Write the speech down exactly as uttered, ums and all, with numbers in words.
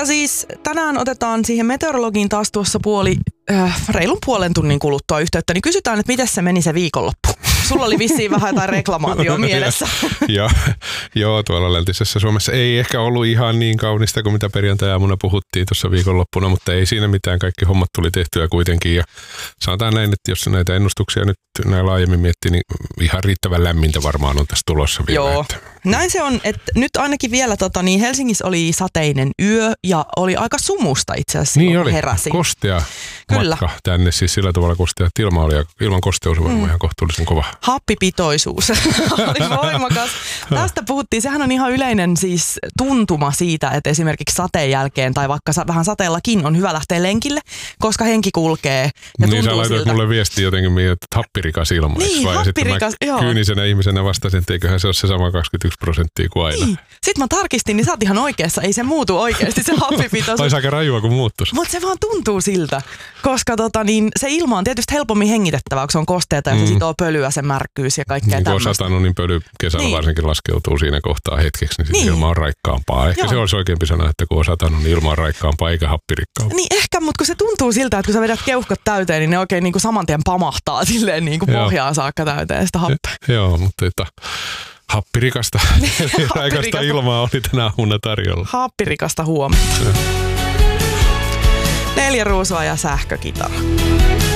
Ja siis tänään otetaan siihen meteorologiin taas tuossa puoli, äh, reilun puolen tunnin kuluttua yhteyttä, niin kysytään, että miten se meni se viikonloppu. Sulla oli vissiin vähän jotain reklamaatio mielessä. Joo, joo, tuolla läntisessä Suomessa ei ehkä ollut ihan niin kaunista kuin mitä perjantai-aamuna puhuttiin tuossa viikonloppuna, mutta ei siinä mitään. Kaikki hommat tuli tehtyä kuitenkin. Ja sanotaan näin, että jos näitä ennustuksia nyt näin laajemmin miettii, niin ihan riittävän lämmintä varmaan on tässä tulossa vielä. Joo, että. Näin se on, että nyt ainakin vielä tota, niin Helsingissä oli sateinen yö ja oli aika sumusta itse asiassa. Niin oli, heräsin. Kostea Kyllä. matka tänne, siis sillä tavalla kostea, että ilma oli, ilman kosteus on varmaan mm. ihan kohtuullisen kova. Happipitoisuus oli voimakas. Tästä puhuttiin, sehän on ihan yleinen siis tuntuma siitä, että esimerkiksi sateen jälkeen tai vaikka vähän sateellakin on hyvä lähteä lenkille, koska henki kulkee ja niin tuntuu sä laitoit siltä. mulle viesti jotenkin, että happirikas ilma. Niin, vai? happirikas, sitten joo. mä kyynisenä ihmisenä vastasin, että eiköhän se ole se sama kaksikymmentäyksi prosenttia kuin aina. Niin. Sitten mä tarkistin, niin sä oot ihan oikeassa, ei se muutu oikeasti se happipitoisuus. Olisi aika rajua, kun muuttuisi. Mutta se vaan tuntuu siltä, koska tota, niin, se ilma on tietysti helpommin hengitettävää, kun se on kosteata ja mm. se sitoo pölyä, se märkkyys ja kaikkea niin, tämmöistä. Kun on satanut, niin pöly kesällä niin. varsinkin laskeutuu siinä kohtaa hetkeksi, niin, niin. ilma on raikkaampaa. Ehkä Joo. se olisi oikeampi sana, että kun on satanut, niin ilma on raikkaampaa eikä happirikkaampaa. Niin ehkä, mutta kun se tuntuu siltä, että kun sä vedät keuhkot täyteen, niin ne oikein niin kuin saman tien pamahtaa silleen niin kuin pohjaan saakka täyteen sitä happea. Joo, mutta että happirikasta, happirikasta ilmaa oli tänä aamuna tarjolla. Happirikasta huomenta. Neljä ruusua ja sähkökitara.